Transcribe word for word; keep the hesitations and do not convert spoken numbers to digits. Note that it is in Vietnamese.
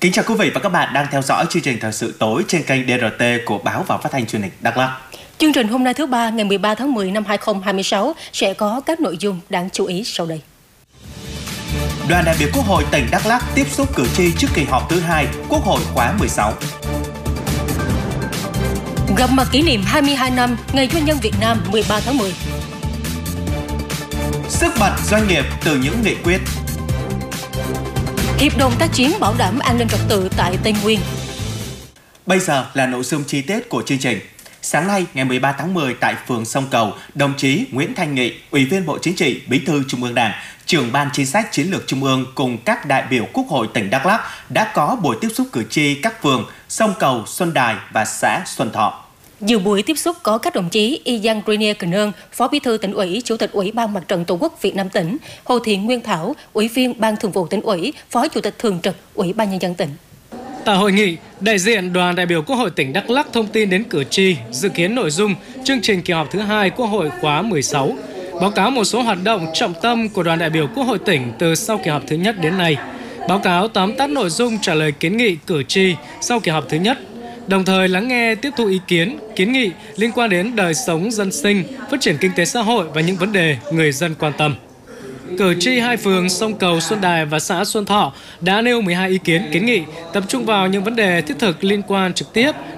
Kính chào quý vị và các bạn đang theo dõi chương trình thời sự tối trên kênh đê rờ tê của Báo và Phát thanh Truyền hình Đắk Lắk. Chương trình hôm nay thứ ba ngày mười ba tháng mười năm hai nghìn không trăm hai mươi sáu sẽ có các nội dung đáng chú ý sau đây. Đoàn đại biểu Quốc hội tỉnh Đắk Lắk tiếp xúc cử tri trước kỳ họp thứ hai Quốc hội khóa mười sáu. Gặp mặt kỷ niệm hai mươi hai năm Ngày Doanh nhân Việt Nam mười ba tháng mười. Sức bật doanh nghiệp từ những nghị quyết. Hiệp đồng tác chiến bảo đảm an ninh trật tự tại Tây Nguyên. Bây giờ là nội dung chi tiết của chương trình. Sáng nay, ngày mười ba tháng mười tại phường Sông Cầu, đồng chí Nguyễn Thanh Nghị, Ủy viên Bộ Chính trị, Bí thư Trung ương Đảng, trưởng Ban Chính sách Chiến lược Trung ương cùng các đại biểu Quốc hội tỉnh Đắk Lắk đã có buổi tiếp xúc cử tri các phường Sông Cầu, Xuân Đài và xã Xuân Thọ. Dự buổi tiếp xúc có các đồng chí Y Giang Grenier Cần Ơn, Phó Bí thư Tỉnh ủy, Chủ tịch Ủy ban Mặt trận Tổ quốc Việt Nam tỉnh, Hồ Thị Nguyên Thảo, Ủy viên Ban Thường vụ Tỉnh ủy, Phó Chủ tịch Thường trực Ủy ban Nhân dân tỉnh. Tại hội nghị, đại diện đoàn đại biểu Quốc hội tỉnh Đắk Lắk thông tin đến cử tri dự kiến nội dung chương trình kỳ họp thứ hai Quốc hội khóa mười sáu, báo cáo một số hoạt động trọng tâm của đoàn đại biểu Quốc hội tỉnh từ sau kỳ họp thứ nhất đến nay, báo cáo tóm tắt nội dung trả lời kiến nghị cử tri sau kỳ họp thứ nhất, đồng thời lắng nghe tiếp thu ý kiến, kiến nghị liên quan đến đời sống dân sinh, phát triển kinh tế xã hội và những vấn đề người dân quan tâm. Cử tri hai phường Sông Cầu, Xuân Đài và xã Xuân Thọ đã nêu mười hai ý kiến kiến nghị tập trung vào những vấn đề thiết thực liên quan trực tiếp